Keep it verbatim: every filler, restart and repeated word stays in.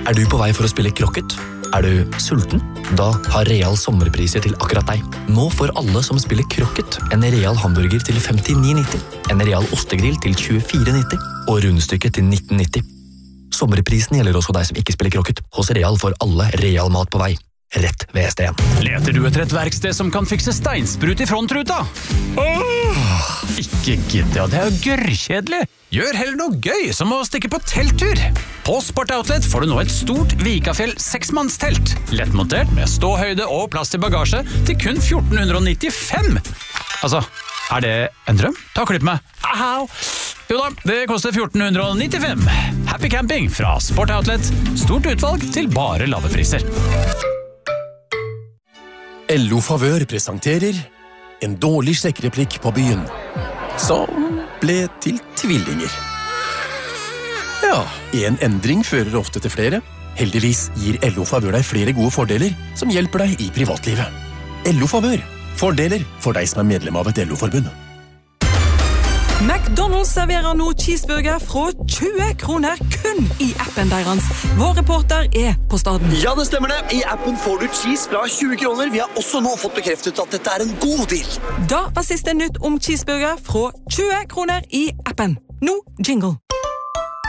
Er du på vei for å spille krokket? Er du sulten? Da har Real sommerpriser til akkurat deg. Nå får alle som spiller krokket en Real hamburger til femtini nitti, en Real ostegrill til tjuefire nitti og rundstykket til nitten nitti. Sommerprisen gjelder også deg som ikke spiller krokket. Hos Real får alle Real mat på vei. Rett ved stedet. Leter du etter et verksted som kan fikse steinsprut i frontruta? Åh, ikke gidd, ja, det er jo gørrkjedelig. Gjør heller noe gøy, som å stikke på telttur. På Sport Outlet får du nå et stort Vikafjell seksmannstelt. Lettmontert med ståhøyde og plass til bagasje til kun fjorten nittifem. Altså, er det en drøm? Ta klipp med. Ahau! Jo da, det koster fjorten nittifem. Happy camping fra Sport Outlet. Stort utvalg til bare lave priser. L O Favør presenterer en dårlig sjekkreplikk på byen, som ble til tvillinger. Ja, en endring fører ofte til flere. Heldigvis gir L O Favør deg flere gode fordeler som hjelper deg i privatlivet. L O Favør. Fordeler for deg som er medlem av et L O-forbund. McDonald's serverer nå cheeseburger fra tjue kroner kun i appen deres. Vår reporter er på staden. Ja, det stemmer det. I appen får du cheese fra tjue kroner. Vi har også nå fått bekreftet at dette er en god deal. Da var siste nytt om cheeseburger fra tjue kroner i appen. Nå jingle.